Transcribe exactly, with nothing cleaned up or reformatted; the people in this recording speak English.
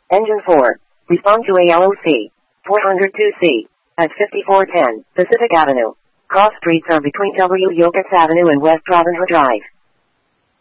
Engine four. Respond to A L O C. four oh two C. At fifty-four ten Pacific Avenue. Cross streets are between W. Yilkes Avenue and West Robin Hood Drive.